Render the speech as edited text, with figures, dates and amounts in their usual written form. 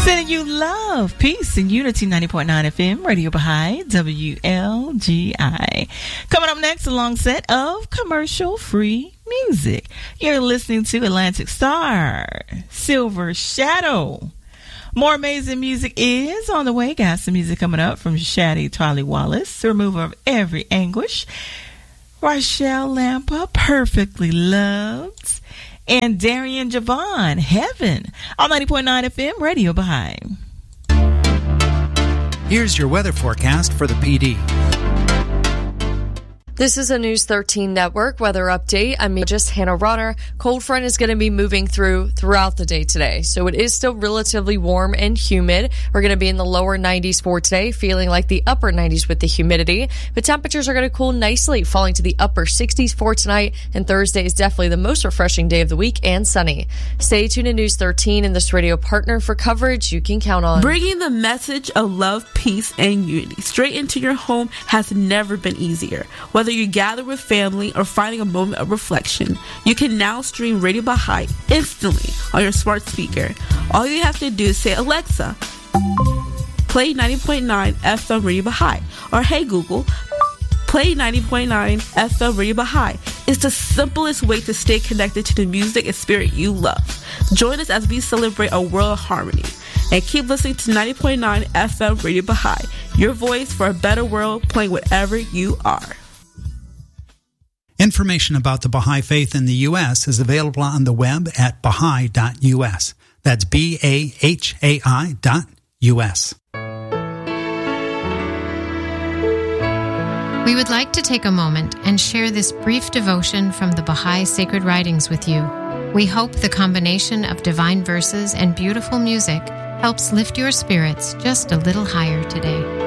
Sending you love, peace, and unity. 90.9 FM, Radio Baha'i, WLGI. Coming up next, a long set of commercial-free music. You're listening to Atlantic Star, Silver Shadow. More amazing music is on the way. Got some music coming up from Shadi Twali Wallace, Remover of Every Anguish, Rochelle Lampa, Perfectly Loved, and Darian Javon, Heaven, on 90.9 FM, Radio Baha'i. Here's your weather forecast for the PD. This is a News 13 Network weather update. I'm just Hannah Ronner. Cold front is going to be moving throughout the day today, so it is still relatively warm and humid. We're going to be in the lower 90s for today, feeling like the upper 90s with the humidity. But temperatures are going to cool nicely, falling to the upper 60s for tonight, and Thursday is definitely the most refreshing day of the week and sunny. Stay tuned to News 13 and this radio partner for coverage you can count on. Bringing the message of love, peace, and unity straight into your home has never been easier. Whether you gather with family or finding a moment of reflection, you can now stream Radio Baha'i instantly on your smart speaker. All you have to do is say, Alexa, play 90.9 FM Radio Baha'i, or hey Google, play 90.9 FM Radio Baha'i. It's the simplest way to stay connected to the music and spirit you love. Join us as we celebrate a world of harmony. And keep listening to 90.9 FM Radio Baha'i, your voice for a better world, playing wherever you are. Information about the Baha'i Faith in the U.S. is available on the web at baha'i.us. That's BAHAI.us. We would like to take a moment and share this brief devotion from the Baha'i Sacred Writings with you. We hope the combination of divine verses and beautiful music helps lift your spirits just a little higher today.